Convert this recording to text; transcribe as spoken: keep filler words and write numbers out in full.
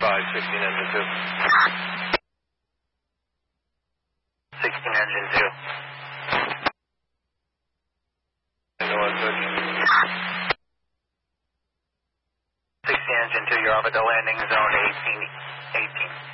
five, sixteen engine two. sixteen engine two. Go on, touch. sixteen engine two, you're off at the landing zone eighteen. eighteen.